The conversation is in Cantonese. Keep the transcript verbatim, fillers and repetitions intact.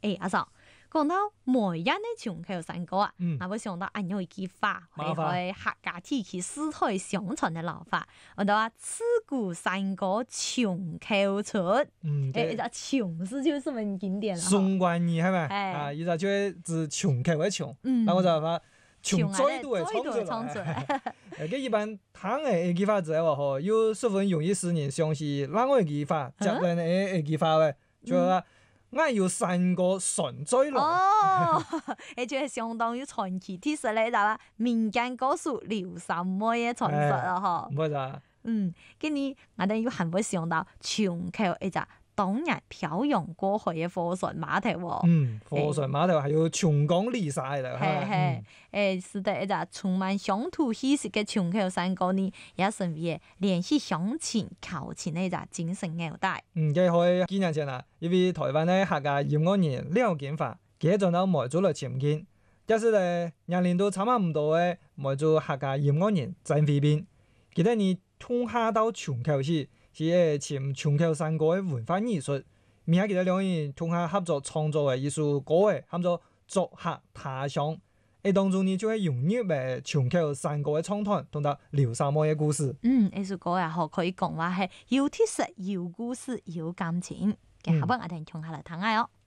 誒阿嫂，講到梅人嘅瓊橋山歌啊， 嗯， 我會想到啊有一句話，係法喺客家地區世代相傳嘅老法，我哋話自古山歌瓊橋出， 嗯， 誒，呢瓊是就係咁經典啦。 宋冠義係咪？ 哎啊，依個就係指瓊橋嘅瓊， 嗯嗱我就話瓊再再度嘅創出來。 來， 誒，佢一般聽嘅句法之後嗬，有十分容易使人相信，哪個句法？接嚟嘅句法咧，就係話我要山歌傳再來。 哦，誒，就係相當於傳奇啲實咧，就話民間歌手劉三妹嘅傳說啦，嗬。 唔係咋？ 嗯，跟住我哋要還會想到瓊橋一隻當日漂洋過海嘅貨船碼頭喎。 嗯，貨船碼頭係要長江離曬啦。 係係，誒，是得一隻充滿鄉土氣息嘅瓊橋山歌呢，也成為聯繫鄉親求親嘅一隻精神紐帶。 嗯，佢可以幾年前啦，因為台灣咧客家業外人廖建華，佢就到梅州嚟潛見，一時咧年齡都差唔多嘅梅州客家業外人鄭飛邊，記得你通下到瓊橋時，是誒潛瓊橋山歌嘅文化藝術，而家記得兩個人通下合作創作嘅一首歌嘅，喊做作客他鄉。誒當中呢就係融入誒瓊橋山歌嘅創團，同埋劉三妹嘅故事。 嗯，呢首歌啊，可可以講話係有特色、有故事、有感情。嘅下邊我哋聽下嚟聽下哦。